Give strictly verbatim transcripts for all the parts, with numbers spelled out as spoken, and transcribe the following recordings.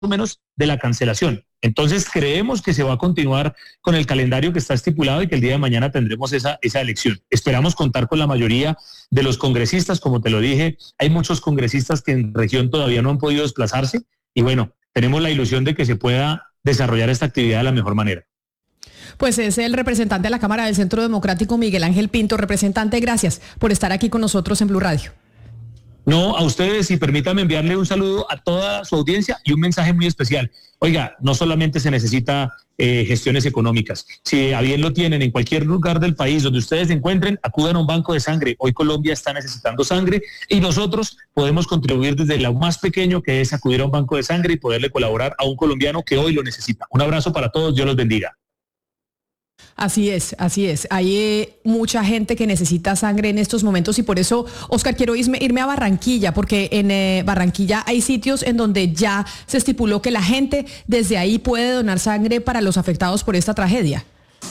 menos de la cancelación. Entonces creemos que se va a continuar con el calendario que está estipulado y que el día de mañana tendremos esa, esa elección. Esperamos contar con la mayoría de los congresistas, como te lo dije, hay muchos congresistas que en región todavía no han podido desplazarse y bueno, tenemos la ilusión de que se pueda desarrollar esta actividad de la mejor manera. Pues es el representante de la Cámara del Centro Democrático, Miguel Ángel Pinto. Representante, gracias por estar aquí con nosotros en Blue Radio. No, a ustedes, y permítame enviarle un saludo a toda su audiencia y un mensaje muy especial. Oiga, no solamente se necesita eh, gestiones económicas. Si a bien lo tienen en cualquier lugar del país donde ustedes se encuentren, acudan a un banco de sangre. Hoy Colombia está necesitando sangre y nosotros podemos contribuir desde lo más pequeño, que es acudir a un banco de sangre y poderle colaborar a un colombiano que hoy lo necesita. Un abrazo para todos, Dios los bendiga. Así es, así es. Hay eh, mucha gente que necesita sangre en estos momentos y por eso, Oscar, quiero irme, irme a Barranquilla, porque en eh, Barranquilla hay sitios en donde ya se estipuló que la gente desde ahí puede donar sangre para los afectados por esta tragedia.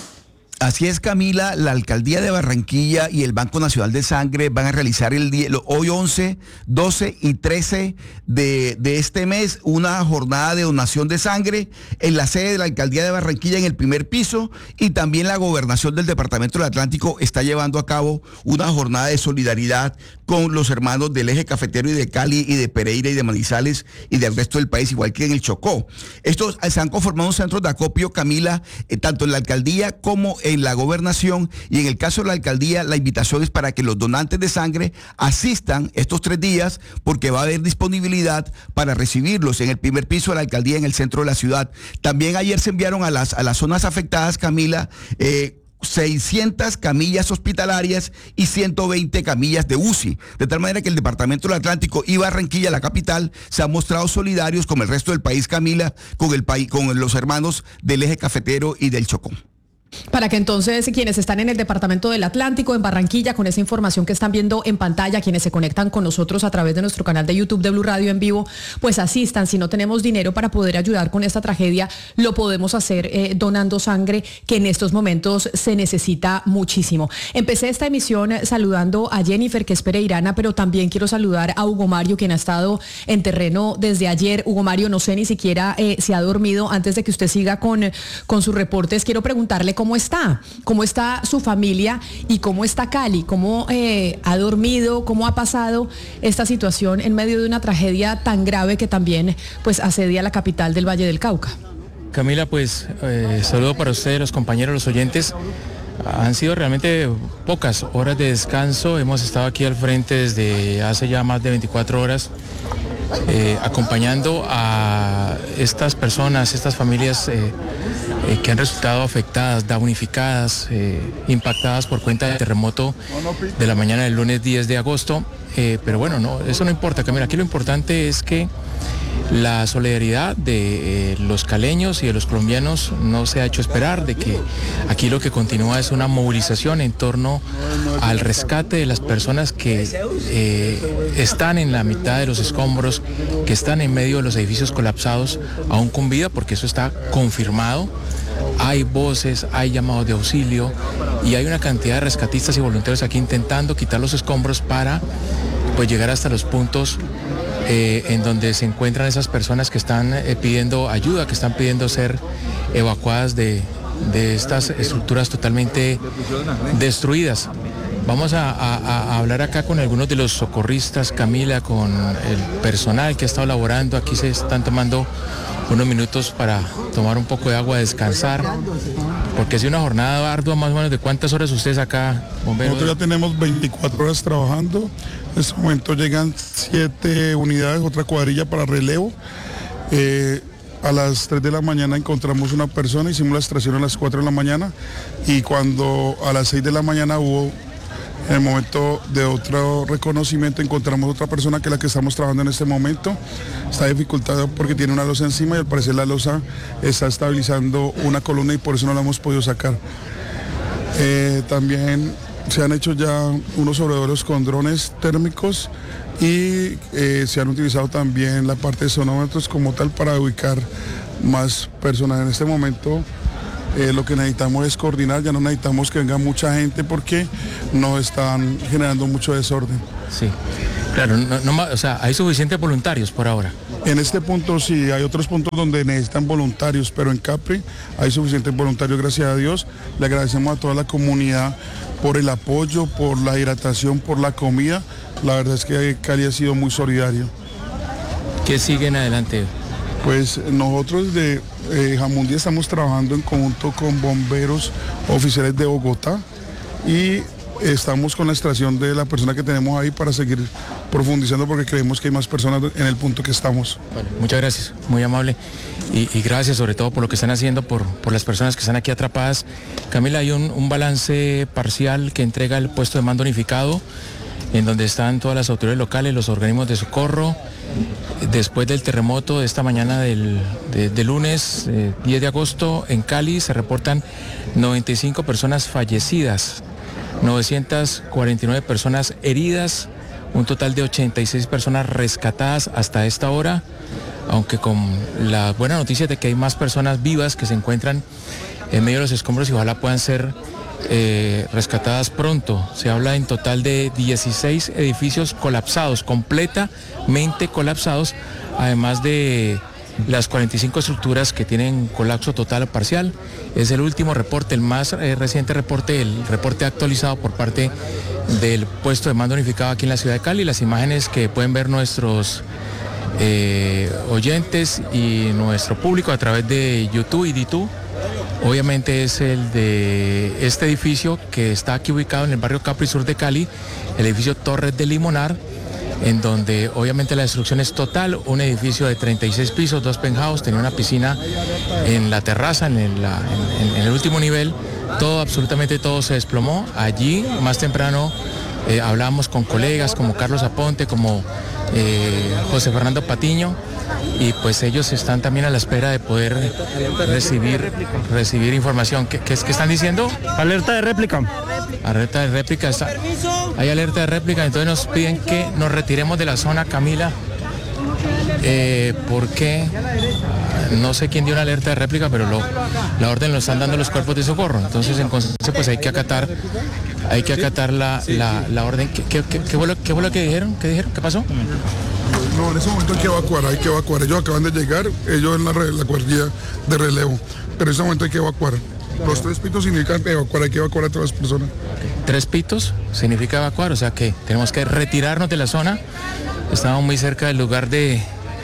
Así es, Camila, la Alcaldía de Barranquilla y el Banco Nacional de Sangre van a realizar el día, hoy once, doce y trece de, de este mes una jornada de donación de sangre en la sede de la Alcaldía de Barranquilla en el primer piso, y también la Gobernación del Departamento del Atlántico está llevando a cabo una jornada de solidaridad con los hermanos del Eje Cafetero y de Cali y de Pereira y de Manizales y del resto del país, igual que en el Chocó. Estos se han conformado centros de acopio, Camila, eh, tanto en la Alcaldía como en en la gobernación, y en el caso de la alcaldía la invitación es para que los donantes de sangre asistan estos tres días porque va a haber disponibilidad para recibirlos en el primer piso de la alcaldía en el centro de la ciudad. También ayer se enviaron a las, a las zonas afectadas, Camila, eh, seiscientas camillas hospitalarias y ciento veinte camillas de U C I, de tal manera que el Departamento del Atlántico y Barranquilla, la capital, se han mostrado solidarios con el resto del país, Camila, con el país, con los hermanos del Eje Cafetero y del Chocó. Para que entonces quienes están en el Departamento del Atlántico, en Barranquilla, con esa información que están viendo en pantalla, quienes se conectan con nosotros a través de nuestro canal de YouTube de Blue Radio en vivo, pues asistan. Si no tenemos dinero para poder ayudar con esta tragedia, lo podemos hacer eh, donando sangre, que en estos momentos se necesita muchísimo. Empecé esta emisión saludando a Jennifer, que es pereirana, pero también quiero saludar a Hugo Mario, quien ha estado en terreno desde ayer. Hugo Mario, no sé ni siquiera eh, si ha dormido. Antes de que usted siga con, con sus reportes, quiero preguntarle cómo está, cómo está su familia y cómo está Cali, cómo eh, ha dormido, cómo ha pasado esta situación en medio de una tragedia tan grave que también pues asedia la capital del Valle del Cauca. Camila, pues eh, saludo para ustedes, los compañeros, los oyentes. Han sido realmente pocas horas de descanso. Hemos estado aquí al frente desde hace ya más de veinticuatro horas. Eh, acompañando a estas personas, estas familias eh, eh, que han resultado afectadas, damnificadas, eh, impactadas por cuenta del terremoto de la mañana del lunes diez de agosto. Eh, pero bueno, no, eso no importa, Camila. Aquí lo importante es que la solidaridad de eh, los caleños y de los colombianos no se ha hecho esperar, de que aquí lo que continúa es una movilización en torno al rescate de las personas que eh, están en la mitad de los escombros, que están en medio de los edificios colapsados, aún con vida, porque eso está confirmado. Hay voces, hay llamados de auxilio y hay una cantidad de rescatistas y voluntarios aquí intentando quitar los escombros para pues llegar hasta los puntos Eh, en donde se encuentran esas personas que están eh, pidiendo ayuda, que están pidiendo ser evacuadas de, de estas estructuras totalmente destruidas. Vamos a, a, a hablar acá con algunos de los socorristas, Camila, con el personal que ha estado laborando. Aquí se están tomando unos minutos para tomar un poco de agua, descansar, porque es una jornada ardua. Más o menos, ¿de cuántas horas ustedes acá, bomberos? Nosotros ya tenemos veinticuatro horas trabajando. En este momento llegan siete unidades, otra cuadrilla para relevo. Eh, a las tres de la mañana encontramos una persona, hicimos la extracción a las cuatro de la mañana, y cuando a las seis de la mañana hubo, en el momento de otro reconocimiento, encontramos otra persona que es la que estamos trabajando en este momento. Está dificultada porque tiene una losa encima y al parecer la losa está estabilizando una columna y por eso no la hemos podido sacar. Eh, también se han hecho ya unos sobrevuelos con drones térmicos y eh, se han utilizado también la parte de sonómetros como tal para ubicar más personas. En este momento eh, lo que necesitamos es coordinar, ya no necesitamos que venga mucha gente porque nos están generando mucho desorden. Sí, claro, no, no, o sea, hay suficientes voluntarios por ahora. En este punto sí, hay otros puntos donde necesitan voluntarios, pero en Capri hay suficientes voluntarios, gracias a Dios. Le agradecemos a toda la comunidad por el apoyo, por la hidratación, por la comida. La verdad es que Cali ha sido muy solidario. ¿Qué siguen adelante? Pues nosotros de eh, Jamundí estamos trabajando en conjunto con bomberos oficiales de Bogotá y estamos con la extracción de la persona que tenemos ahí para seguir profundizando porque creemos que hay más personas en el punto que estamos. Vale, muchas gracias, muy amable y, y gracias sobre todo por lo que están haciendo por, por las personas que están aquí atrapadas. Camila, hay un, un balance parcial que entrega el puesto de mando unificado en donde están todas las autoridades locales, los organismos de socorro. Después del terremoto de esta mañana del de, de lunes eh, diez de agosto en Cali se reportan noventa y cinco personas fallecidas, novecientas cuarenta y nueve personas heridas, un total de ochenta y seis personas rescatadas hasta esta hora, aunque con la buena noticia de que hay más personas vivas que se encuentran en medio de los escombros y ojalá puedan ser eh, rescatadas pronto. Se habla en total de dieciséis edificios colapsados, completamente colapsados, además de las cuarenta y cinco estructuras que tienen colapso total o parcial. Es el último reporte, el más eh, reciente reporte, el reporte actualizado por parte del puesto de mando unificado aquí en la ciudad de Cali. Las imágenes que pueden ver nuestros eh, oyentes y nuestro público a través de YouTube y DiTu, obviamente es el de este edificio que está aquí ubicado en el barrio Capri Sur de Cali, el edificio Torres de Limonar, en donde obviamente la destrucción es total, un edificio de treinta y seis pisos, dos penthouse, tenía una piscina en la terraza, en el, la, en, en el último nivel, todo, absolutamente todo se desplomó. Allí, más temprano, eh, hablábamos con colegas como Carlos Aponte, como eh, José Fernando Patiño, y pues ellos están también a la espera de poder recibir, recibir información. ¿Qué, qué, qué están diciendo? Alerta de réplica. Alerta de réplica, está, hay alerta de réplica, entonces nos piden que nos retiremos de la zona, Camila, eh, porque no sé quién dio una alerta de réplica, pero lo, la orden lo están dando los cuerpos de socorro, entonces en consecuencia pues hay que acatar, hay que acatar la, la, la orden. ¿Qué, qué, qué, qué, fue lo, ¿Qué fue lo que dijeron? ¿Qué dijeron? ¿Qué pasó? No, en ese momento hay que evacuar, hay que evacuar. Ellos acaban de llegar, ellos en la, la guardia de relevo, pero en ese momento hay que evacuar. Los tres pitos significan evacuar, hay que evacuar a todas las personas. Tres pitos significa evacuar, o sea que tenemos que retirarnos de la zona. Estamos muy cerca del lugar de,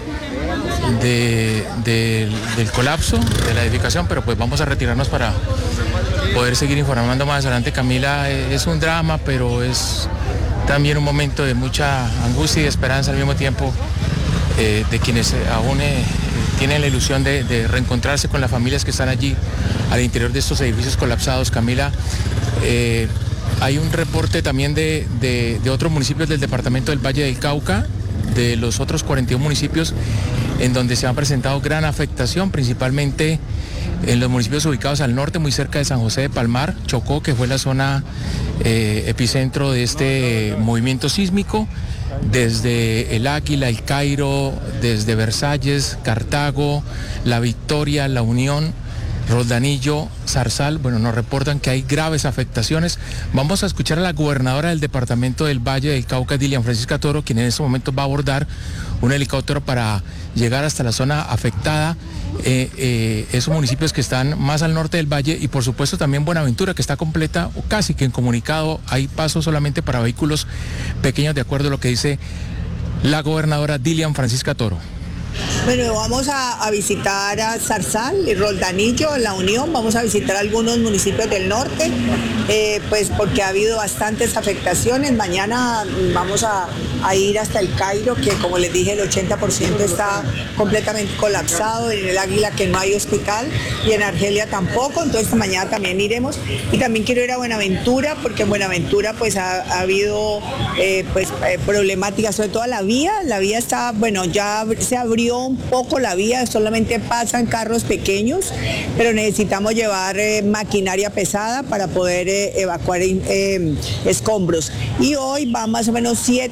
de, de del colapso de la edificación, pero pues vamos a retirarnos para poder seguir informando más adelante. Camila, es un drama, pero es también un momento de mucha angustia y esperanza al mismo tiempo eh, de quienes aún eh, tienen la ilusión de, de reencontrarse con las familias que están allí al interior de estos edificios colapsados. Camila, eh, hay un reporte también de, de, de otros municipios del departamento del Valle del Cauca, de los otros cuarenta y uno municipios en donde se ha presentado gran afectación, principalmente en los municipios ubicados al norte, muy cerca de San José de Palmar, Chocó, que fue la zona eh, epicentro de este movimiento sísmico, desde el Águila, el Cairo, desde Versalles, Cartago, La Victoria, La Unión, Roldanillo, Zarzal. Bueno, nos reportan que hay graves afectaciones. Vamos a escuchar a la gobernadora del departamento del Valle del Cauca, Dilian Francisca Toro, quien en este momento va a abordar un helicóptero para llegar hasta la zona afectada, eh, eh, esos municipios que están más al norte del valle, y por supuesto también Buenaventura, que está completa o casi que incomunicado. Hay paso solamente para vehículos pequeños, de acuerdo a lo que dice la gobernadora Dilian Francisca Toro. Bueno, vamos a, a visitar a Zarzal y Roldanillo, La Unión, vamos a visitar algunos municipios del norte, eh, pues porque ha habido bastantes afectaciones. Mañana vamos a, a ir hasta el Cairo, que como les dije el ochenta por ciento está completamente colapsado, en el Águila que no hay hospital y en Argelia tampoco, entonces mañana también iremos. Y también quiero ir a Buenaventura, porque en Buenaventura pues ha, ha habido eh, pues eh, problemáticas, sobre todo la vía, la vía está, bueno, ya se abrió un poco la vía, solamente pasan carros pequeños, pero necesitamos llevar eh, maquinaria pesada para poder eh, evacuar eh, escombros. Y hoy va más o menos siete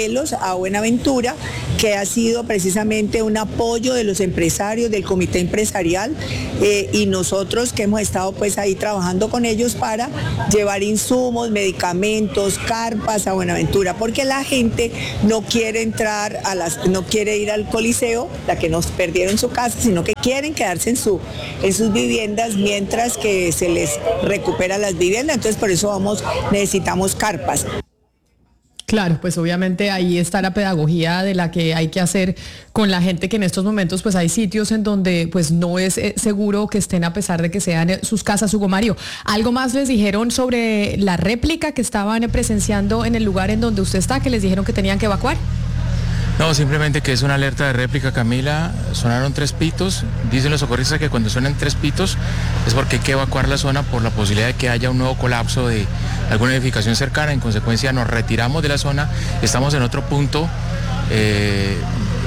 vuelos a Buenaventura, que ha sido precisamente un apoyo de los empresarios, del comité empresarial, eh, y nosotros que hemos estado pues ahí trabajando con ellos para llevar insumos, medicamentos, carpas a Buenaventura, porque la gente no quiere entrar a las, no quiere ir al Coliseo, la que nos perdieron su casa, sino que quieren quedarse en su, en sus viviendas mientras que se les recupera las viviendas. Entonces por eso vamos, necesitamos carpas. Claro, pues obviamente ahí está la pedagogía de la que hay que hacer con la gente, que en estos momentos pues hay sitios en donde pues no es eh, seguro que estén, a pesar de que sean eh, sus casas. Hugo Mario, ¿algo más les dijeron sobre la réplica que estaban eh, presenciando en el lugar en donde usted está, que les dijeron que tenían que evacuar? No, simplemente que es una alerta de réplica, Camila. Sonaron tres pitos. Dicen los socorristas que cuando suenan tres pitos es porque hay que evacuar la zona por la posibilidad de que haya un nuevo colapso de alguna edificación cercana. En consecuencia nos retiramos de la zona. Estamos en otro punto, eh,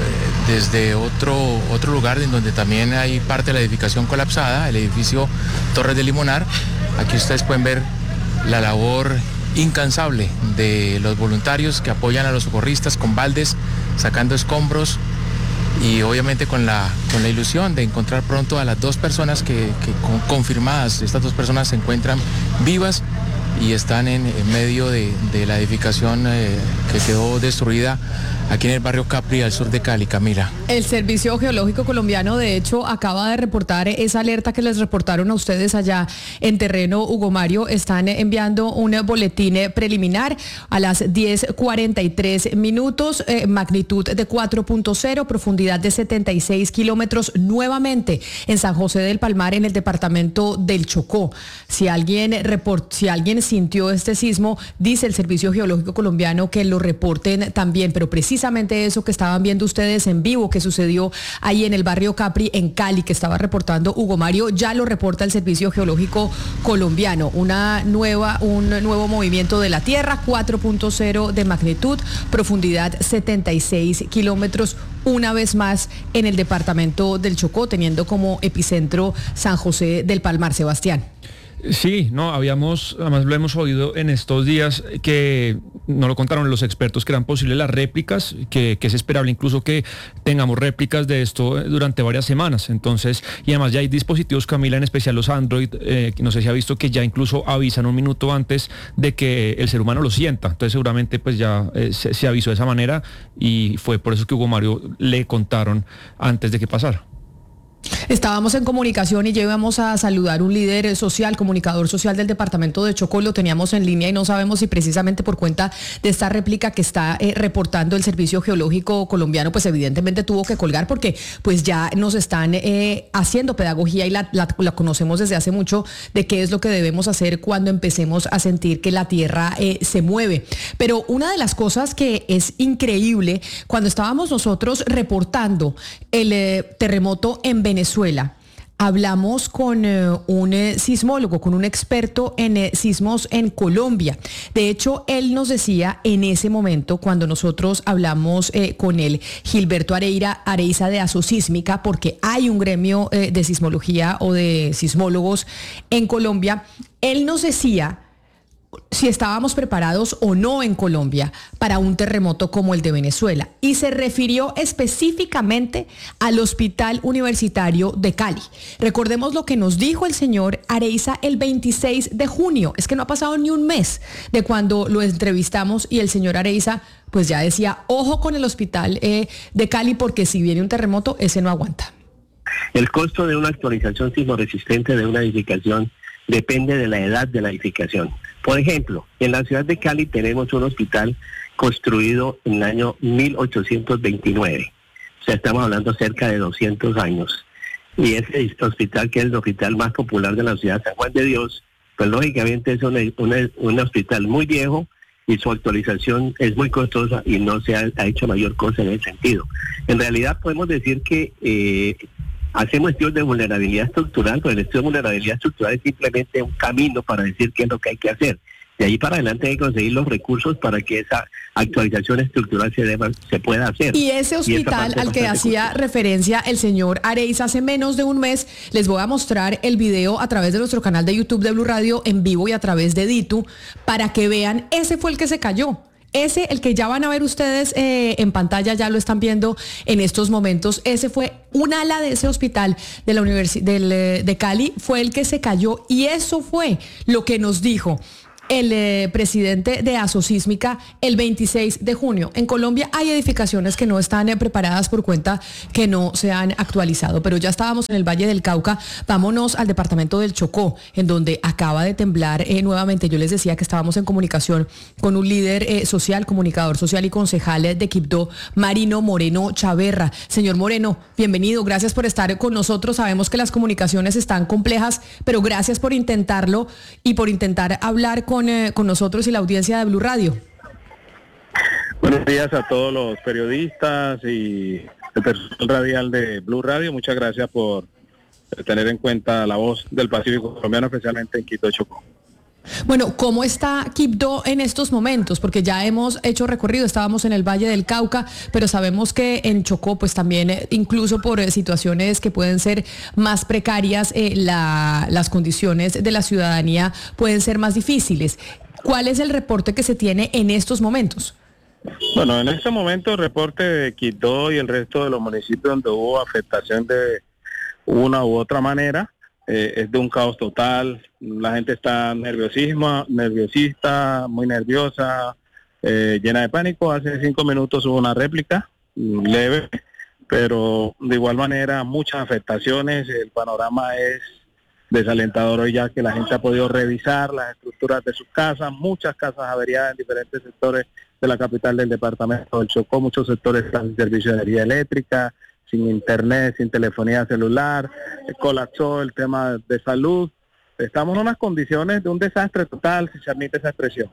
desde otro, otro lugar en donde también hay parte de la edificación colapsada, el edificio Torres de Limonar. Aquí ustedes pueden ver la labor incansable de los voluntarios que apoyan a los socorristas con baldes, sacando escombros, y obviamente con la, con la ilusión de encontrar pronto a las dos personas que, que con, confirmadas. Estas dos personas se encuentran vivas y están en, en medio de, de la edificación eh, que quedó destruida aquí en el barrio Capri, al sur de Cali, Camila. El Servicio Geológico Colombiano, de hecho, acaba de reportar esa alerta que les reportaron a ustedes allá en terreno, Hugo Mario. Están enviando un boletín preliminar a las diez cuarenta y tres minutos, eh, magnitud de cuatro punto cero, profundidad de setenta y seis kilómetros, nuevamente en San José del Palmar, en el departamento del Chocó. Si alguien, report, si alguien sintió este sismo, dice el Servicio Geológico Colombiano que lo reporten también, pero precisamente Precisamente eso que estaban viendo ustedes en vivo, que sucedió ahí en el barrio Capri, en Cali, que estaba reportando Hugo Mario, ya lo reporta el Servicio Geológico Colombiano. Una nueva, un nuevo movimiento de la Tierra, cuatro punto cero de magnitud, profundidad setenta y seis kilómetros, una vez más en el departamento del Chocó, teniendo como epicentro San José del Palmar. Sebastián. Sí, no, habíamos, además lo hemos oído en estos días, que nos lo contaron los expertos, que eran posibles las réplicas, que, que es esperable incluso que tengamos réplicas de esto durante varias semanas. Entonces, y además ya hay dispositivos, Camila, en especial los Android, eh, no sé si ha visto que ya incluso avisan un minuto antes de que el ser humano lo sienta. Entonces seguramente pues ya eh, se, se avisó de esa manera, y fue por eso que Hugo Mario le contaron antes de que pasara. Estábamos en comunicación y ya íbamos a saludar un líder social, comunicador social del departamento de Chocó. Lo teníamos en línea y no sabemos si precisamente por cuenta de esta réplica que está eh, reportando el Servicio Geológico Colombiano, pues evidentemente tuvo que colgar, porque pues ya nos están eh, haciendo pedagogía y la, la, la conocemos desde hace mucho, de qué es lo que debemos hacer cuando empecemos a sentir que la tierra eh, se mueve. Pero una de las cosas que es increíble, cuando estábamos nosotros reportando el eh, terremoto en Venezuela, Venezuela, hablamos con eh, un eh, sismólogo, con un experto en eh, sismos en Colombia. De hecho, él nos decía en ese momento, cuando nosotros hablamos eh, con él, Gilberto Areira, Areiza de Asosísmica, porque hay un gremio eh, de sismología o de sismólogos en Colombia, él nos decía si estábamos preparados o no en Colombia para un terremoto como el de Venezuela, y se refirió específicamente al Hospital Universitario de Cali. Recordemos lo que nos dijo el señor Areiza el veintiséis de junio, es que no ha pasado ni un mes de cuando lo entrevistamos, y el señor Areiza pues ya decía, ojo con el Hospital eh, de Cali, porque si viene un terremoto, ese no aguanta. El costo de una actualización sismoresistente de una edificación depende de la edad de la edificación. Por ejemplo, en la ciudad de Cali tenemos un hospital construido en el año mil ochocientos veintinueve. O sea, estamos hablando cerca de doscientos años. Y ese hospital, que es el hospital más popular de la ciudad, San Juan de Dios, pues lógicamente es un, un, un hospital muy viejo, y su actualización es muy costosa y no se ha, ha hecho mayor cosa en ese sentido. En realidad podemos decir que eh, hacemos estudios de vulnerabilidad estructural, pero el estudio de vulnerabilidad estructural es simplemente un camino para decir qué es lo que hay que hacer. De ahí para adelante hay que conseguir los recursos para que esa actualización estructural se, deba, se pueda hacer. Y ese hospital y al que hacía costosa. referencia el señor Areiza hace menos de un mes, les voy a mostrar el video a través de nuestro canal de YouTube de Blue Radio en vivo y a través de Ditu, para que vean, ese fue el que se cayó. Ese, el que ya van a ver ustedes eh, en pantalla, ya lo están viendo en estos momentos, ese fue un ala de ese hospital de la universi- del, eh, de Cali, fue el que se cayó, y eso fue lo que nos dijo el eh, presidente de Asosísmica el veintiséis de junio. En Colombia hay edificaciones que no están eh, preparadas por cuenta que no se han actualizado, pero ya estábamos en el Valle del Cauca. Vámonos al departamento del Chocó, en donde acaba de temblar eh, nuevamente. Yo les decía que estábamos en comunicación con un líder eh, social, comunicador social y concejal de Quibdó, Marino Moreno Chaverra. Señor Moreno, bienvenido, gracias por estar con nosotros. Sabemos que las comunicaciones están complejas, pero gracias por intentarlo y por intentar hablar con Con, eh, con nosotros y la audiencia de Blue Radio. Buenos días a todos los periodistas y el personal radial de Blue Radio. Muchas gracias por tener en cuenta la voz del Pacífico colombiano, especialmente en Quibdó, Chocó. Bueno, ¿cómo está Quibdó en estos momentos? Porque ya hemos hecho recorrido, estábamos en el Valle del Cauca, pero sabemos que en Chocó, pues también, eh, incluso por eh, situaciones que pueden ser más precarias, eh, la, las condiciones de la ciudadanía pueden ser más difíciles. ¿Cuál es el reporte que se tiene en estos momentos? Bueno, en este momento el reporte de Quibdó y el resto de los municipios donde hubo afectación de una u otra manera, Eh, es de un caos total. La gente está nerviosismo, nerviosista, muy nerviosa, eh, llena de pánico. Hace cinco minutos hubo una réplica leve, pero de igual manera muchas afectaciones. El panorama es desalentador hoy, ya que la gente ha podido revisar las estructuras de sus casas, muchas casas averiadas en diferentes sectores de la capital del departamento del Chocó. Muchos sectores están sin servicio de energía eléctrica, sin internet, sin telefonía celular, eh, colapsó el tema de salud. Estamos en unas condiciones de un desastre total, si se admite esa expresión.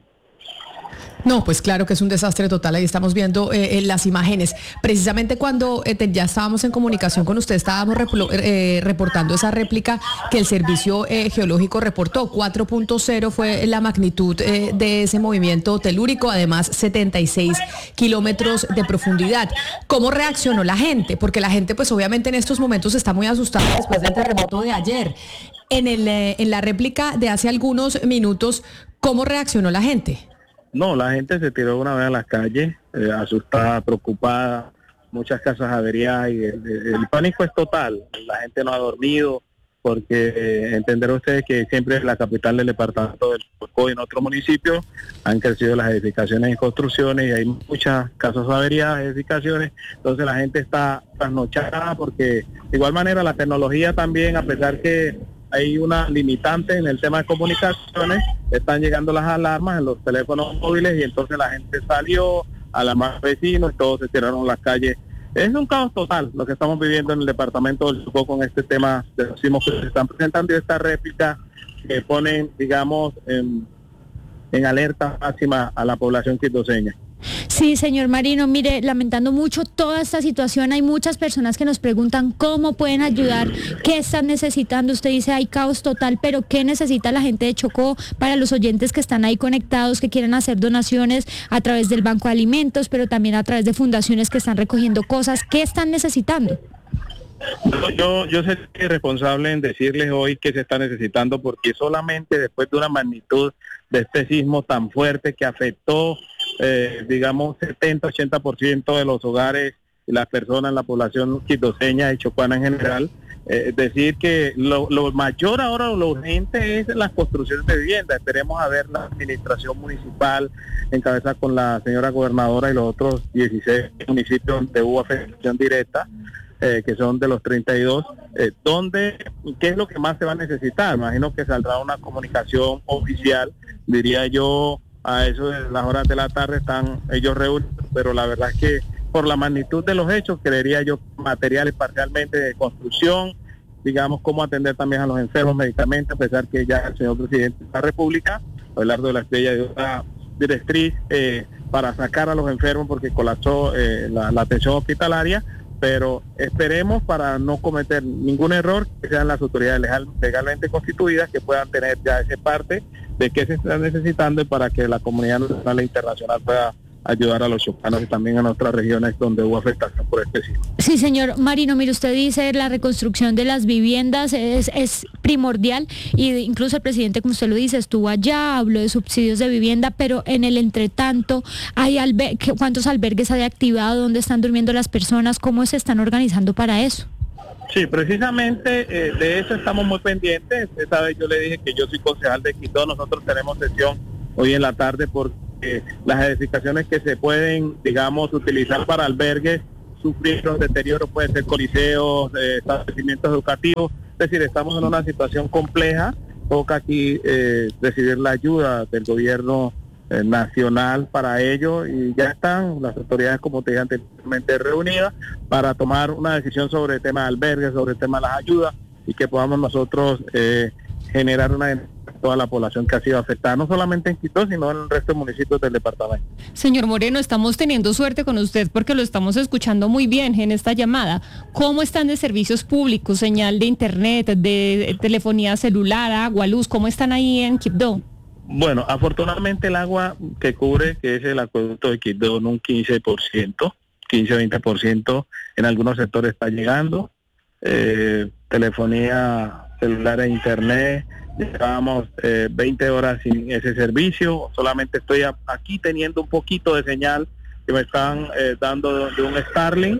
No, pues claro que es un desastre total. Ahí estamos viendo eh, las imágenes. Precisamente cuando eh, te, ya estábamos en comunicación con usted, estábamos replo, eh, reportando esa réplica que el Servicio eh, Geológico reportó. cuatro punto cero fue la magnitud eh, de ese movimiento telúrico, además setenta y seis kilómetros de profundidad. ¿Cómo reaccionó la gente? Porque la gente, pues obviamente en estos momentos está muy asustada después del terremoto de ayer. En, el, eh, en la réplica de hace algunos minutos, ¿cómo reaccionó la gente? No, la gente se tiró una vez a las calles, eh, asustada, preocupada, muchas casas averiadas y el, el pánico es total. La gente no ha dormido porque eh, entenderán ustedes que siempre en la capital del departamento del Chocó y en otros municipios han crecido las edificaciones y construcciones y hay muchas casas averiadas, edificaciones, entonces la gente está trasnochada porque de igual manera la tecnología también, a pesar que hay una limitante en el tema de comunicaciones, están llegando las alarmas en los teléfonos móviles y entonces la gente salió, a la más vecinos, todos se tiraron a las calles. Es un caos total lo que estamos viviendo en el departamento del Chocó con este tema de los sismos que se están presentando y esta réplica que ponen, digamos, en, en alerta máxima a la población quibdoseña. Sí, señor Marino, mire, lamentando mucho toda esta situación, hay muchas personas que nos preguntan cómo pueden ayudar, qué están necesitando. Usted dice hay caos total, pero ¿qué necesita la gente de Chocó? Para los oyentes que están ahí conectados, que quieren hacer donaciones a través del Banco de Alimentos, pero también a través de fundaciones que están recogiendo cosas, ¿qué están necesitando? Yo, yo soy responsable en decirles hoy qué se está necesitando, porque solamente después de una magnitud de este sismo tan fuerte que afectó Eh, digamos setenta, ochenta por ciento de los hogares y las personas, la población quibdoseña y chocuana en general, eh, decir que lo, lo mayor ahora, lo urgente es las construcciones de vivienda. Esperemos a ver la administración municipal en cabeza con la señora gobernadora y los otros dieciséis municipios donde hubo afectación directa, eh, que son de los treinta y dos, eh, donde, ¿qué es lo que más se va a necesitar? Imagino que saldrá una comunicación oficial, diría yo. A eso de las horas de la tarde están ellos reunidos, pero la verdad es que por la magnitud de los hechos, creería yo, materiales parcialmente de construcción, digamos, cómo atender también a los enfermos, medicamentos, a pesar que ya el señor presidente de la República, Abelardo de la Estrella, dio una directriz eh, para sacar a los enfermos porque colapsó eh, la, la atención hospitalaria, pero esperemos para no cometer ningún error que sean las autoridades legal, legalmente constituidas que puedan tener ya esa parte de qué se está necesitando y para que la comunidad nacional e internacional pueda ayudar a los chocanos y también en otras regiones donde hubo afectación por este sismo. Sí, señor Marino, mire, usted dice la reconstrucción de las viviendas es, es primordial y incluso el presidente, como usted lo dice, estuvo allá, habló de subsidios de vivienda, pero en el entretanto, ¿hay alber- ¿cuántos albergues hay activado? ¿Dónde están durmiendo las personas? ¿Cómo se están organizando para eso? Sí, precisamente eh, de eso estamos muy pendientes. Esta vez yo le dije que yo soy concejal de Quibdó, nosotros tenemos sesión hoy en la tarde porque eh, las edificaciones que se pueden, digamos, utilizar para albergues sufrieron deterioro, puede ser coliseos, eh, establecimientos educativos, es decir, estamos en una situación compleja, toca aquí eh, recibir la ayuda del gobierno eh, nacional para ello y ya están las autoridades, como te dije anteriormente, reunidas para tomar una decisión sobre el tema de albergues, sobre el tema de las ayudas y que podamos nosotros eh, generar una toda la población que ha sido afectada, no solamente en Quibdó, sino en el resto de municipios del departamento. Señor Moreno, estamos teniendo suerte con usted porque lo estamos escuchando muy bien en esta llamada. ¿Cómo están de servicios públicos, señal de internet, de telefonía celular, agua, luz? ¿Cómo están ahí en Quibdó? Bueno, afortunadamente el agua que cubre, que es el acueducto de Quibdó, en un quince por ciento, quince a veinte por ciento, en algunos sectores está llegando. Eh, telefonía celular e internet, llevábamos eh, veinte horas sin ese servicio, solamente estoy a, aquí teniendo un poquito de señal que me están eh, dando de, de un Starlink.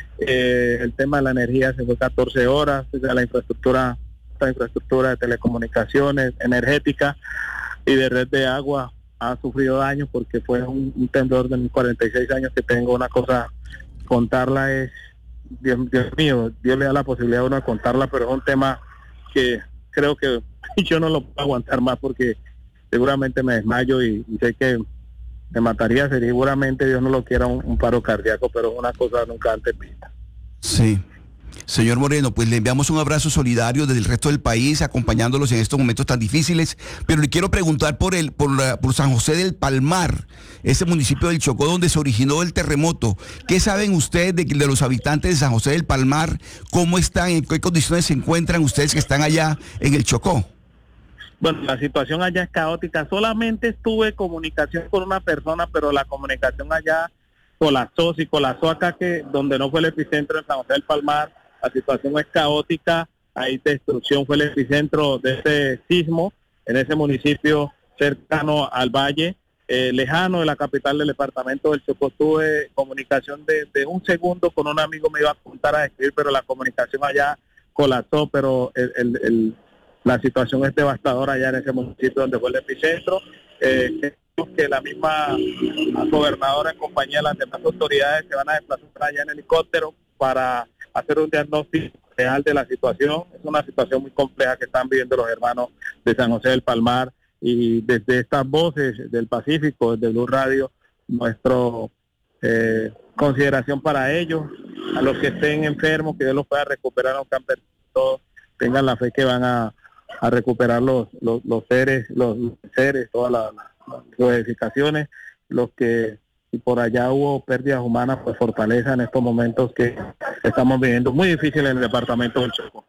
Eh, el tema de la energía se fue catorce horas, o sea, la infraestructura, esta infraestructura de telecomunicaciones, energética y de red de agua ha sufrido daño porque fue un, un temblor de mis cuarenta y seis años que tengo. Una cosa, contarla es, Dios, Dios mío, Dios le da la posibilidad a uno de contarla, pero es un tema que creo que yo no lo puedo aguantar más porque seguramente me desmayo y, y sé que me mataría, seguramente Dios no lo quiera un, un paro cardíaco, pero es una cosa nunca antes vista. Sí. Señor Moreno, pues le enviamos un abrazo solidario desde el resto del país, acompañándolos en estos momentos tan difíciles, pero le quiero preguntar por el, por, la, por San José del Palmar, ese municipio del Chocó donde se originó el terremoto. ¿Qué saben ustedes de, de los habitantes de San José del Palmar? ¿Cómo están? ¿En qué condiciones se encuentran ustedes que están allá en el Chocó? Bueno, la situación allá es caótica. Solamente tuve comunicación con una persona, pero la comunicación allá colapsó. Si colapsó acá, que donde no fue el epicentro en San José del Palmar, la situación es caótica, hay destrucción, fue el epicentro de ese sismo en ese municipio cercano al valle, eh, lejano de la capital del departamento del Chocó. Tuve comunicación de, de un segundo con un amigo, me iba a contar a escribir, pero la comunicación allá colapsó, pero el, el, el, la situación es devastadora allá en ese municipio donde fue el epicentro. Eh, que la misma gobernadora en compañía de las demás autoridades se van a desplazar allá en helicóptero para hacer un diagnóstico real de la situación. Es una situación muy compleja que están viviendo los hermanos de San José del Palmar y desde estas voces del Pacífico, desde Blue Radio, nuestra eh, consideración para ellos, a los que estén enfermos, que Dios los pueda recuperar, aunque han perdido todo, tengan la fe que van a, a recuperar los, los, los seres, los, los seres, todas las, las edificaciones, los que y por allá hubo pérdidas humanas, pues fortaleza en estos momentos que estamos viviendo muy difíciles en el departamento del Chocó.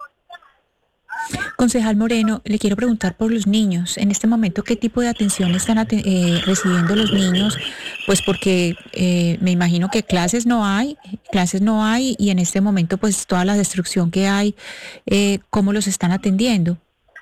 Concejal Moreno, le quiero preguntar por los niños. En este momento, ¿qué tipo de atención están eh, recibiendo los niños? Pues porque eh, me imagino que clases no hay, clases no hay y en este momento pues toda la destrucción que hay, eh, ¿cómo los están atendiendo?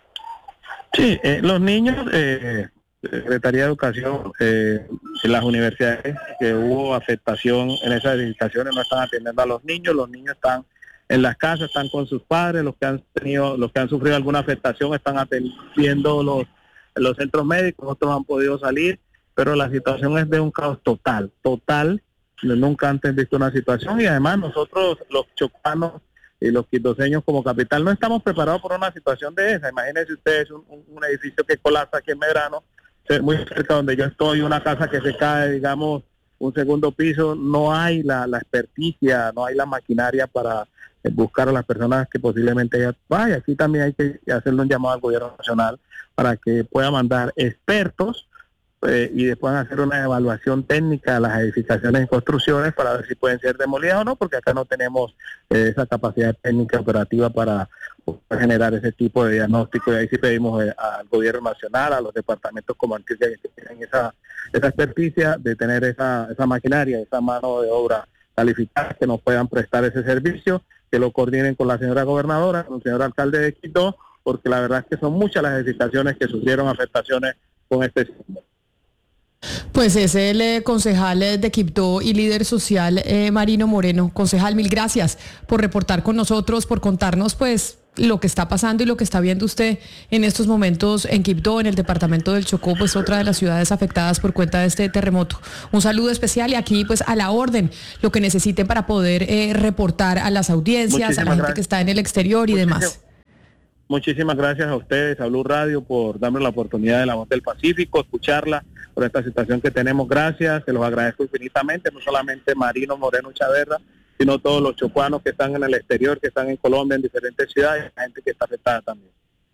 Sí, eh, los niños... Eh, Secretaría de Educación, eh, en las universidades que hubo afectación en esas edificaciones no están atendiendo a los niños, los niños están en las casas, están con sus padres, los que han tenido, los que han sufrido alguna afectación están atendiendo los, los centros médicos, otros han podido salir, pero la situación es de un caos total, total, nunca antes visto una situación y además nosotros los chocanos y los quibdoseños como capital no estamos preparados por una situación de esa. Imagínense ustedes un, un, un edificio que colapsa aquí en Medrano, muy cerca donde yo estoy, una casa que se cae, digamos, un segundo piso, no hay la, la experticia, no hay la maquinaria para eh, buscar a las personas que posiblemente ya vaya. Aquí también hay que hacerle un llamado al gobierno nacional para que pueda mandar expertos eh, y después hacer una evaluación técnica de las edificaciones y construcciones para ver si pueden ser demolidas o no, porque acá no tenemos eh, esa capacidad técnica operativa para poder generar ese tipo de diagnóstico, y ahí sí pedimos eh, al gobierno nacional, a los departamentos como Antioquia, que tienen esa, esa experticia de tener esa, esa maquinaria, esa mano de obra calificada, que nos puedan prestar ese servicio, que lo coordinen con la señora gobernadora, con el señor alcalde de Quibdó, porque la verdad es que son muchas las edificaciones que sufrieron afectaciones con este sismo. Pues es el eh, concejal de Quibdó y líder social eh, Marino Moreno. Concejal, mil gracias por reportar con nosotros, por contarnos pues lo que está pasando y lo que está viendo usted en estos momentos en Quibdó, en el departamento del Chocó, pues otra de las ciudades afectadas por cuenta de este terremoto. Un saludo especial y aquí pues a la orden, lo que necesiten para poder eh, reportar a las audiencias, Muchísimas a la gente gracias. que está en el exterior y Muchísimas. demás. Muchísimas gracias a ustedes, a Blue Radio, por darme la oportunidad de La Voz del Pacífico, escucharla por esta situación que tenemos. Gracias, se los agradezco infinitamente, no solamente Marino Moreno Chaverra, sino todos los chocuanos que están en el exterior, que están en Colombia, en diferentes ciudades, la gente que está afectada también.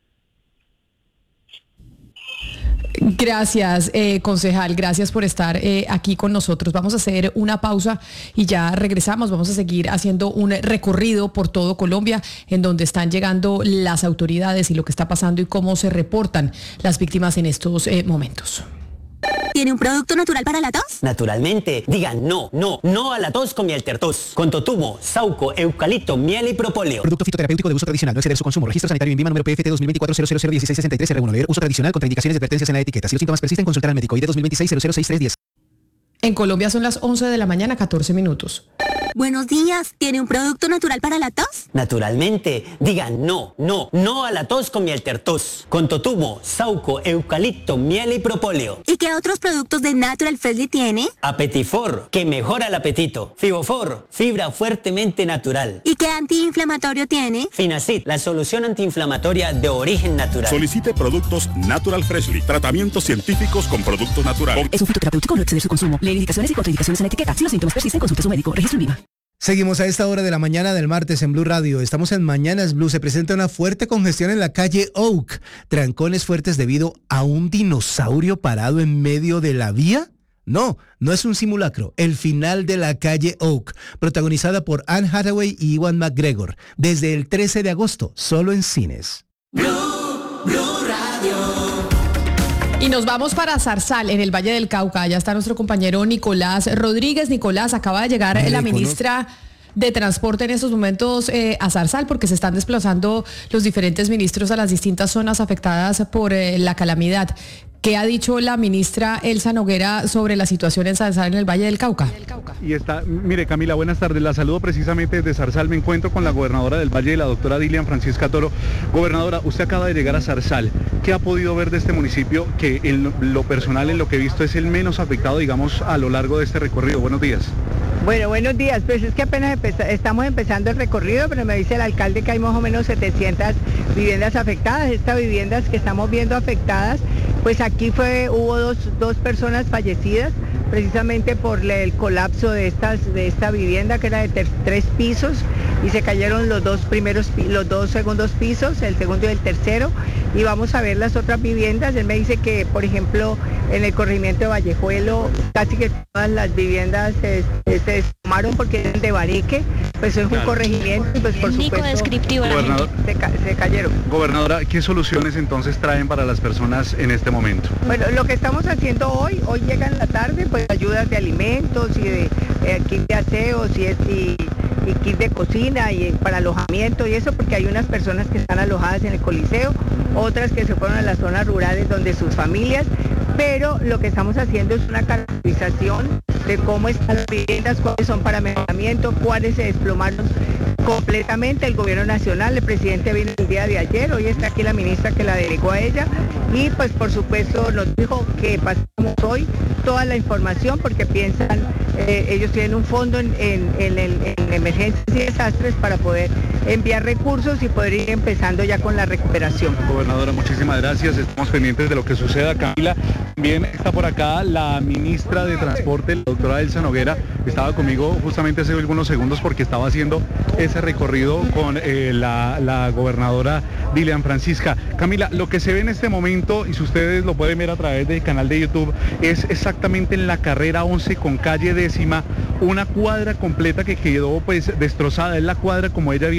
Gracias, eh, concejal, gracias por estar eh, aquí con nosotros. Vamos a hacer una pausa y ya regresamos. Vamos a seguir haciendo un recorrido por todo Colombia en donde están llegando las autoridades y lo que está pasando y cómo se reportan las víctimas en estos eh, momentos. ¿Tiene un producto natural para la tos? Naturalmente. Digan no, no, no a la tos con Mieltertos. Con totumo, sauco, eucalipto, miel y propóleo. Producto fitoterapéutico de uso tradicional. No exceder su consumo. Registro sanitario INVIMA número P F T dos mil veinticuatro cero cero cero dieciséis sesenta y tres R uno. Leer uso tradicional. Contraindicaciones y advertencias en la etiqueta. Si los síntomas persisten, consultar al médico. I D dos mil veintiséis cero cero seis tres diez. En Colombia son las once de la mañana, catorce minutos. Buenos días, ¿tiene un producto natural para la tos? Naturalmente. Digan no, no, no a la tos con Mieltertos. Con totumo, sauco, eucalipto, miel y propóleo. ¿Y qué otros productos de Natural Freshly tiene? Apetifor, que mejora el apetito. Fibofor, fibra fuertemente natural. ¿Y qué antiinflamatorio tiene? Finacid, la solución antiinflamatoria de origen natural. Solicite productos Natural Freshly, tratamientos científicos con productos naturales. Es un fitoterapéutico, no exceder su consumo. Leer indicaciones y contraindicaciones en la etiqueta. Si los síntomas persisten, consulte a su médico. Registro INVIMA. Seguimos a esta hora de la mañana del martes en Blue Radio. Estamos en Mañanas Blue. Se presenta una fuerte congestión en la calle Oak. Trancones fuertes debido a un dinosaurio parado en medio de la vía. No, no es un simulacro. El final de la calle Oak, protagonizada por Anne Hathaway y Ewan McGregor. Desde el trece de agosto, solo en cines. Blue, Blue Radio. Y nos vamos para Zarzal, en el Valle del Cauca. Allá está nuestro compañero Nicolás Rodríguez. Nicolás, acaba de llegar Ay, la ministra de Transporte en estos momentos eh, a Zarzal, porque se están desplazando los diferentes ministros a las distintas zonas afectadas por eh, la calamidad. ¿Qué ha dicho la ministra Elsa Noguera sobre la situación en Zarzal, en el Valle del Cauca? Y está, mire Camila, buenas tardes, la saludo precisamente desde Zarzal. Me encuentro con la gobernadora del Valle, la doctora Dilian Francisca Toro. Gobernadora, usted acaba de llegar a Zarzal. ¿Qué ha podido ver de este municipio que en lo personal, en lo que he visto, es el menos afectado, digamos, a lo largo de este recorrido? Buenos días. Bueno, buenos días. Pues es que apenas empeza- estamos empezando el recorrido, pero me dice el alcalde que hay más o menos setecientas viviendas afectadas. Estas viviendas que estamos viendo afectadas, pues aquí fue hubo dos, dos personas fallecidas precisamente por el colapso de estas de esta vivienda, que era de ter- tres pisos, y se cayeron los dos primeros los dos segundos pisos, el segundo y el tercero, y vamos a ver las otras viviendas. Él me dice que, por ejemplo, en el corregimiento de Vallejuelo casi que todas las viviendas se, se desformaron porque eran de Barique, pues es claro. un corregimiento y pues por Nico supuesto descriptivo se, ca- se cayeron. Gobernadora, ¿qué soluciones entonces traen para las personas en este momento? Bueno, lo que estamos haciendo hoy, hoy llega en la tarde, pues ayudas de alimentos y de eh, kit de aseos y, y, y kit de cocina y para alojamiento y eso, porque hay unas personas que están alojadas en el Coliseo, otras que se fueron a las zonas rurales donde sus familias, pero lo que estamos haciendo es una caracterización de cómo están las viviendas, cuáles son para mejoramiento, cuáles se desplomaron completamente. El gobierno nacional, el presidente vino el día de ayer, hoy está aquí la ministra que la delegó a ella, y pues por supuesto nos dijo que pasamos hoy toda la información porque piensan, eh, ellos tienen un fondo en, en, en, en emergencias y desastres para poder enviar recursos y poder ir empezando ya con la recuperación. Gobernadora, muchísimas gracias, estamos pendientes de lo que suceda. Camila, también está por acá la ministra de Transporte, la doctora Elsa Noguera, estaba conmigo justamente hace algunos segundos porque estaba haciendo ese recorrido con eh, la, la gobernadora Dilian Francisca. Camila, lo que se ve en este momento, y si ustedes lo pueden ver a través del canal de YouTube, es exactamente en la carrera once con calle décima, una cuadra completa que quedó pues destrozada. Es la cuadra, como ella bien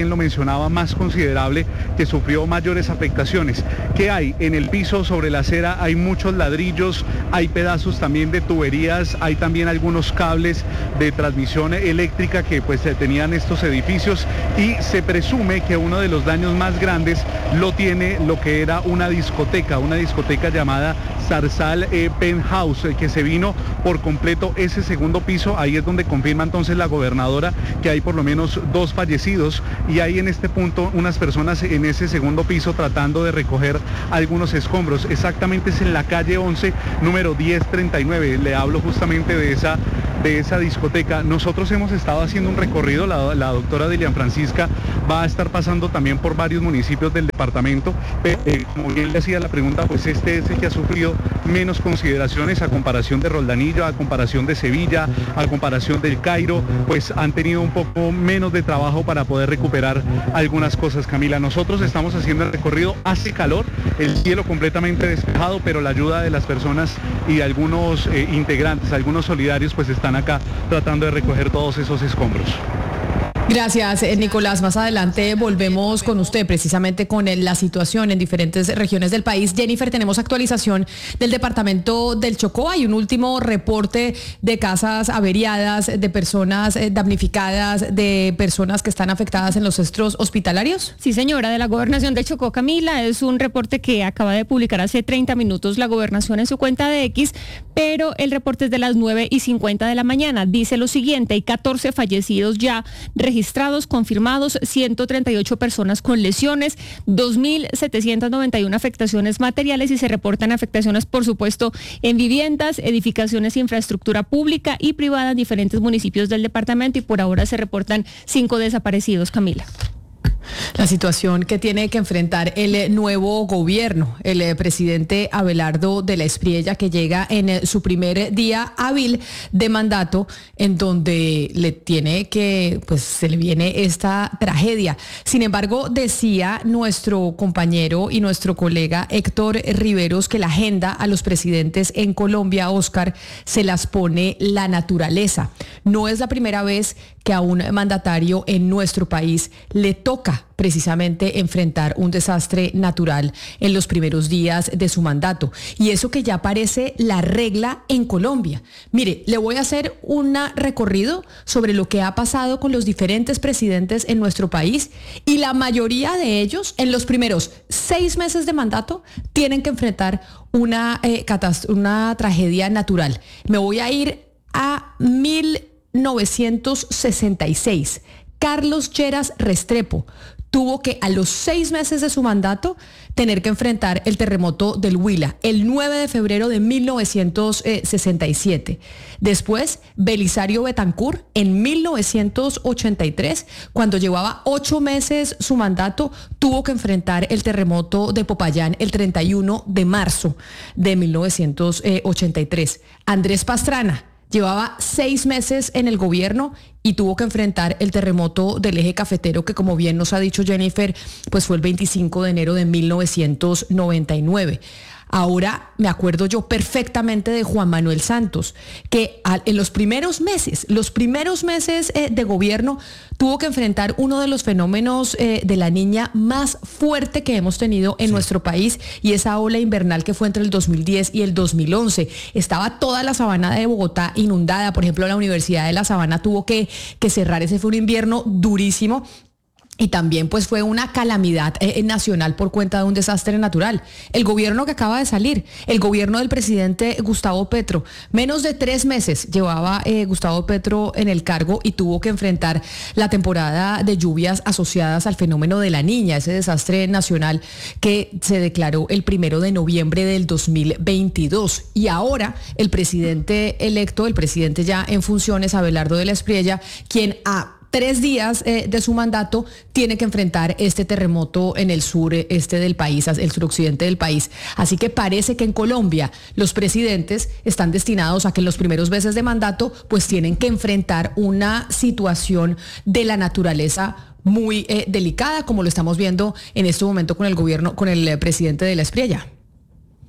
lo mencionaba, más considerable, que sufrió mayores afectaciones. ¿Qué hay? En el piso sobre la acera hay muchos ladrillos, hay pedazos también de tuberías, hay también algunos cables de transmisión eléctrica que pues tenían estos edificios, y se presume que uno de los daños más grandes lo tiene lo que era una discoteca, una discoteca llamada Zarzal eh, Penthouse, eh, que se vino por completo ese segundo piso. Ahí es donde confirma entonces la gobernadora que hay por lo menos dos fallecidos, y hay en este punto unas personas en ese segundo piso tratando de recoger algunos escombros. Exactamente es en la calle once, número diez treinta y nueve. Le hablo justamente de esa de esa discoteca. Nosotros hemos estado haciendo un recorrido, la, la doctora Dilian Francisca va a estar pasando también por varios municipios del departamento, pero eh, como bien le hacía la pregunta, pues este es el que ha sufrido menos consideraciones a comparación de Roldanillo, a comparación de Sevilla, a comparación del Cairo, pues han tenido un poco menos de trabajo para poder recuperar algunas cosas, Camila. Nosotros estamos haciendo el recorrido, hace calor, el cielo completamente despejado, pero la ayuda de las personas y de algunos eh, integrantes, algunos solidarios, pues están acá tratando de recoger todos esos escombros. Gracias, Nicolás. Más adelante volvemos con usted precisamente con la situación en diferentes regiones del país. Jennifer, tenemos actualización del departamento del Chocó. Hay un último reporte de casas averiadas, de personas damnificadas, de personas que están afectadas en los centros hospitalarios. Sí, señora, de la Gobernación del Chocó, Camila. Es un reporte que acaba de publicar hace treinta minutos la Gobernación en su cuenta de X, pero el reporte es de las nueve y cincuenta de la mañana. Dice lo siguiente: hay catorce fallecidos ya registrados. registrados, confirmados, ciento treinta y ocho personas con lesiones, dos mil setecientas noventa y una afectaciones materiales, y se reportan afectaciones, por supuesto, en viviendas, edificaciones, infraestructura pública y privada en diferentes municipios del departamento, y por ahora se reportan cinco desaparecidos, Camila. La situación que tiene que enfrentar el nuevo gobierno, el presidente Abelardo de la Espriella, que llega en su primer día hábil de mandato, en donde le tiene que, pues se le viene esta tragedia. Sin embargo, decía nuestro compañero y nuestro colega Héctor Riveros que la agenda a los presidentes en Colombia, Oscar, se las pone la naturaleza. No es la primera vez que a un mandatario en nuestro país le toca precisamente enfrentar un desastre natural en los primeros días de su mandato. Y eso que ya parece la regla en Colombia. Mire, le voy a hacer un recorrido sobre lo que ha pasado con los diferentes presidentes en nuestro país, y la mayoría de ellos en los primeros seis meses de mandato tienen que enfrentar una, eh, catast- una tragedia natural. Me voy a ir a mil novecientos sesenta y seis. Carlos Lleras Restrepo tuvo que, a los seis meses de su mandato, tener que enfrentar el terremoto del Huila, el nueve de febrero de mil novecientos sesenta y siete. Después, Belisario Betancur, en mil novecientos ochenta y tres, cuando llevaba ocho meses su mandato, tuvo que enfrentar el terremoto de Popayán el treinta y uno de marzo de mil novecientos ochenta y tres. Andrés Pastrana llevaba seis meses en el gobierno y tuvo que enfrentar el terremoto del eje cafetero, que, como bien nos ha dicho Jennifer, pues fue el veinticinco de enero de mil novecientos noventa y nueve. Ahora me acuerdo yo perfectamente de Juan Manuel Santos, que en los primeros meses, los primeros meses eh, de gobierno, tuvo que enfrentar uno de los fenómenos eh, de la Niña más fuerte que hemos tenido en sí. nuestro país, y esa ola invernal que fue entre el dos mil diez y el dos mil once. Estaba toda la sabana de Bogotá inundada. Por ejemplo, la Universidad de La Sabana tuvo que, que cerrar. Ese fue un invierno durísimo. Y también pues fue una calamidad eh, nacional por cuenta de un desastre natural. El gobierno que acaba de salir, el gobierno del presidente Gustavo Petro, menos de tres meses llevaba eh, Gustavo Petro en el cargo, y tuvo que enfrentar la temporada de lluvias asociadas al fenómeno de la Niña, ese desastre nacional que se declaró el primero de noviembre del dos mil veintidós. Y ahora el presidente electo, el presidente ya en funciones, Abelardo de la Espriella, quien ha tres días eh, de su mandato, tiene que enfrentar este terremoto en el sur este del país, el suroccidente del país. Así que parece que en Colombia los presidentes están destinados a que en los primeros meses de mandato pues tienen que enfrentar una situación de la naturaleza muy eh, delicada, como lo estamos viendo en este momento con el gobierno, con el eh, presidente de la Espriella.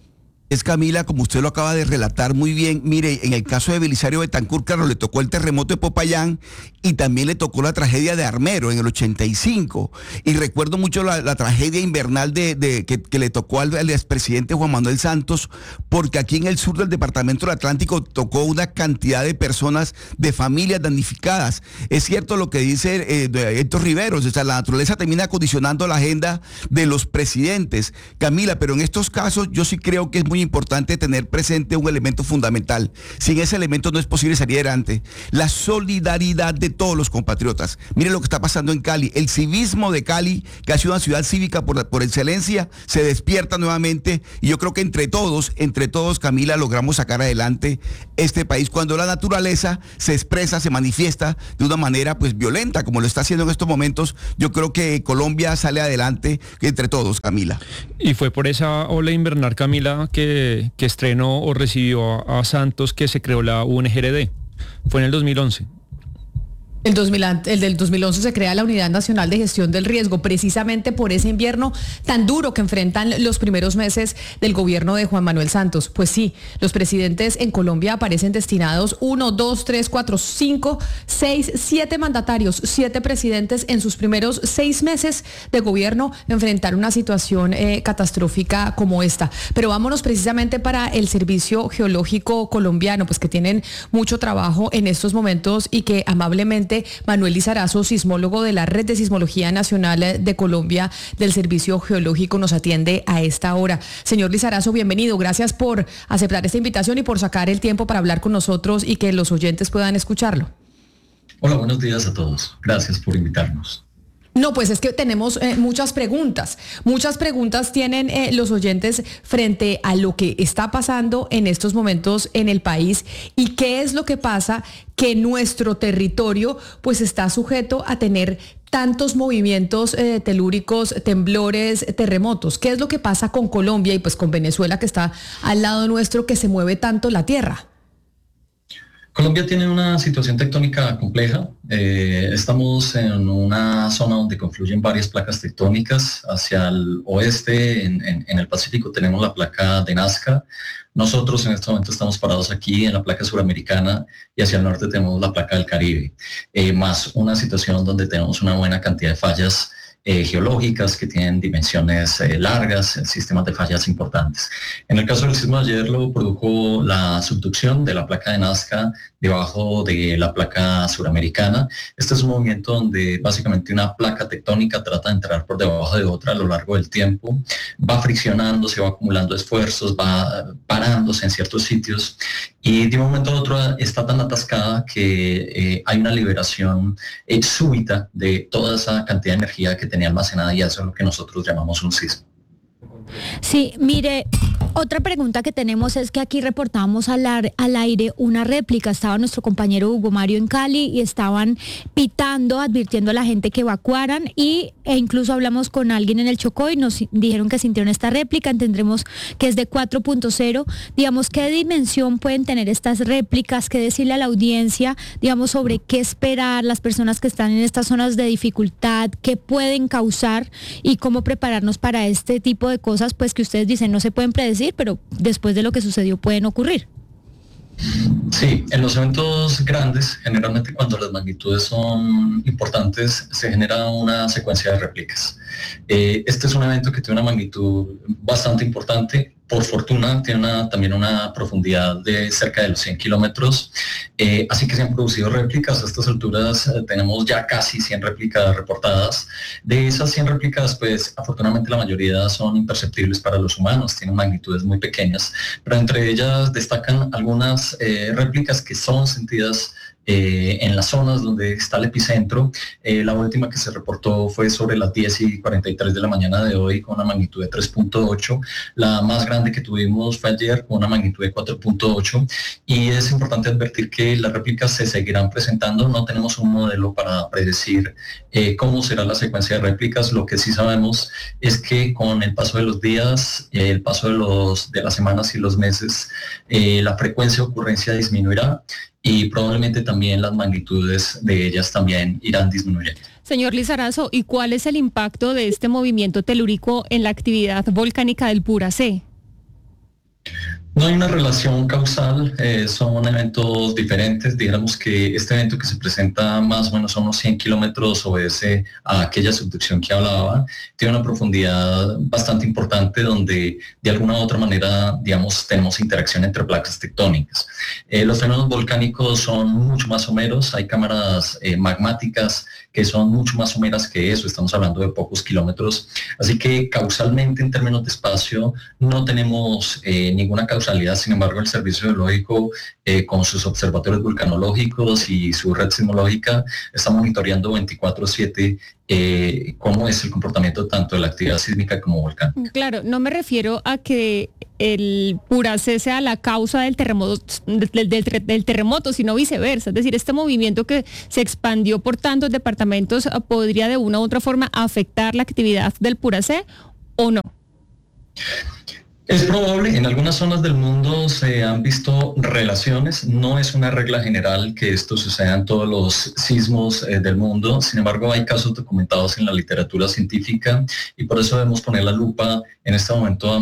Es Camila, como usted lo acaba de relatar muy bien, mire, en el caso de Belisario Betancur, claro, le tocó el terremoto de Popayán y también le tocó la tragedia de Armero en el ochenta y cinco. Y recuerdo mucho la, la tragedia invernal de, de que, que le tocó al, al expresidente Juan Manuel Santos, porque aquí en el sur del departamento del Atlántico tocó una cantidad de personas, de familias damnificadas. Es cierto lo que dice eh, Héctor Riveros, o sea, la naturaleza termina condicionando la agenda de los presidentes. Camila, pero en estos casos yo sí creo que es muy importante tener presente un elemento fundamental. Sin ese elemento no es posible salir adelante. La solidaridad de todos los compatriotas. Mire lo que está pasando en Cali. El civismo de Cali, que ha sido una ciudad cívica por, por excelencia, se despierta nuevamente y yo creo que entre todos, entre todos, Camila, logramos sacar adelante este país cuando la naturaleza se expresa, se manifiesta de una manera pues violenta, como lo está haciendo en estos momentos. Yo creo que Colombia sale adelante entre todos, Camila. Y fue por esa ola invernal, Camila, que que estrenó o recibió a, a Santos que se creó la U N G R D. Fue en el dos mil once. El, dos mil, el del dos mil once se crea la Unidad Nacional de Gestión del Riesgo, precisamente por ese invierno tan duro que enfrentan los primeros meses del gobierno de Juan Manuel Santos. Pues sí, los presidentes en Colombia aparecen destinados uno, dos, tres, cuatro, cinco, seis, siete mandatarios, siete presidentes en sus primeros seis meses de gobierno enfrentar una situación eh, catastrófica como esta. Pero vámonos precisamente para el Servicio Geológico Colombiano, pues que tienen mucho trabajo en estos momentos y que amablemente Manuel Lizarazo, sismólogo de la Red de Sismología Nacional de Colombia del Servicio Geológico, nos atiende a esta hora. Señor Lizarazo, bienvenido. Gracias por aceptar esta invitación y por sacar el tiempo para hablar con nosotros y que los oyentes puedan escucharlo. Hola, buenos días a todos. Gracias por invitarnos. No, pues es que tenemos eh, muchas preguntas. Muchas preguntas tienen eh, los oyentes frente a lo que está pasando en estos momentos en el país y qué es lo que pasa que nuestro territorio pues está sujeto a tener tantos movimientos eh, telúricos, temblores, terremotos. ¿Qué es lo que pasa con Colombia y pues con Venezuela, que está al lado nuestro, que se mueve tanto la tierra? Colombia tiene una situación tectónica compleja. Eh, estamos en una zona donde confluyen varias placas tectónicas. Hacia el oeste, en, en, en el Pacífico, tenemos la placa de Nazca. Nosotros en este momento estamos parados aquí en la placa suramericana y hacia el norte tenemos la placa del Caribe, eh, más una situación donde tenemos una buena cantidad de fallas Eh, geológicas que tienen dimensiones eh, largas, sistemas de fallas importantes. En el caso del sismo de ayer lo produjo la subducción de la placa de Nazca debajo de la placa suramericana. Este es un movimiento donde básicamente una placa tectónica trata de entrar por debajo de otra a lo largo del tiempo, va friccionando, se va acumulando esfuerzos, va parándose en ciertos sitios y de un momento a otro está tan atascada que eh, hay una liberación eh, súbita de toda esa cantidad de energía que tenía almacenada y eso es lo que nosotros llamamos un sismo. Sí, mire, otra pregunta que tenemos es que aquí reportamos al, ar, al aire una réplica. Estaba nuestro compañero Hugo Mario en Cali y estaban pitando, advirtiendo a la gente que evacuaran y, e incluso hablamos con alguien en el Chocó y nos dijeron que sintieron esta réplica. Entendremos que es de cuatro punto cero. Digamos, ¿qué dimensión pueden tener estas réplicas? ¿Qué decirle a la audiencia, digamos, sobre qué esperar las personas que están en estas zonas de dificultad, qué pueden causar y cómo prepararnos para este tipo de cosas? Pues que ustedes dicen no se pueden predecir, pero después de lo que sucedió pueden ocurrir. Sí, en los eventos grandes, generalmente cuando las magnitudes son importantes, se genera una secuencia de réplicas. Eh, este es un evento que tiene una magnitud bastante importante. Por fortuna, tiene una, también una profundidad de cerca de los cien kilómetros, eh, así que se han producido réplicas. A estas alturas eh, tenemos ya casi cien réplicas reportadas. De esas cien réplicas, pues afortunadamente la mayoría son imperceptibles para los humanos, tienen magnitudes muy pequeñas, pero entre ellas destacan algunas eh, réplicas que son sentidas Eh, en las zonas donde está el epicentro. Eh, la última que se reportó fue sobre las diez y cuarenta y tres de la mañana de hoy con una magnitud de tres punto ocho. La más grande que tuvimos fue ayer con una magnitud de cuatro punto ocho y es importante advertir que las réplicas se seguirán presentando. No tenemos un modelo para predecir eh, cómo será la secuencia de réplicas. Lo que sí sabemos es que con el paso de los días, eh, el paso de, los, de las semanas y los meses, eh, la frecuencia de ocurrencia disminuirá y probablemente también las magnitudes de ellas también irán disminuyendo. Señor Lizarazo, ¿y cuál es el impacto de este movimiento telúrico en la actividad volcánica del Puracé? No hay una relación causal, eh, son eventos diferentes. Digamos que este evento que se presenta más o menos a unos cien kilómetros obedece a aquella subducción que hablaba. Tiene una profundidad bastante importante donde de alguna u otra manera, digamos, tenemos interacción entre placas tectónicas. Eh, los fenómenos volcánicos son mucho más someros, hay cámaras eh, magmáticas que son mucho más someras que eso, estamos hablando de pocos kilómetros. Así que causalmente en términos de espacio no tenemos eh, ninguna causalidad. Sin embargo, el Servicio Geológico eh, con sus observatorios vulcanológicos y su red sismológica está monitoreando veinticuatro siete eh, cómo es el comportamiento tanto de la actividad sísmica como volcánica. Claro, no me refiero a que el Puracé sea la causa del terremoto, del, del, del terremoto, sino viceversa. Es decir, este movimiento que se expandió por tantos departamentos podría de una u otra forma afectar la actividad del Puracé, ¿o no? Es probable, en algunas zonas del mundo se han visto relaciones, no es una regla general que esto suceda en todos los sismos eh, del mundo, sin embargo hay casos documentados en la literatura científica y por eso debemos poner la lupa en este momento a